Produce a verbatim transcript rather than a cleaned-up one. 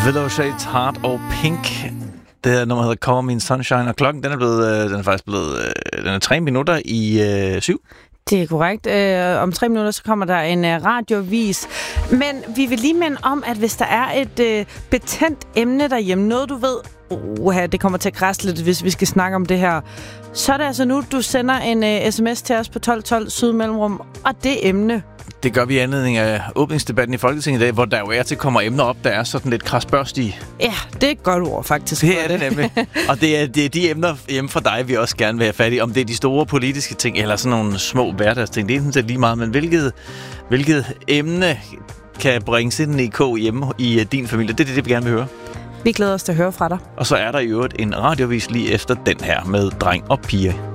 Willow Shades Heart og Pink. Det her nummer hedder Cover Me in Sunshine, og klokken den er, blevet, den er faktisk blevet den er tre minutter i øh, syv. Det er korrekt. Øh, om tre minutter så kommer der en øh, radiovis. Men vi vil lige minde om, at hvis der er et øh, betændt emne derhjemme, noget du ved, uh, det kommer til at græsse lidt, hvis vi skal snakke om det her, så er det altså nu, du sender en øh, sms til os på tolv tolv Syd Mellemrum, og det emne. Det gør vi i anledning af åbningsdebatten i Folketinget i dag, hvor der jo er til kommer emner op, der er sådan lidt krasbørstige. Ja, det er et godt ord, faktisk. Det er det nemlig. Og det er, det er de emner hjemme fra dig, vi også gerne vil have fat i. Om det er de store politiske ting, eller sådan nogle små hverdagsting. Det er sådan set lige meget, men hvilket, hvilket emne kan bringes ind i K hjemme i din familie? Det er det, det vi gerne vil høre. Vi glæder os til at høre fra dig. Og så er der i øvrigt en radiovis lige efter den her med Dreng og Pige.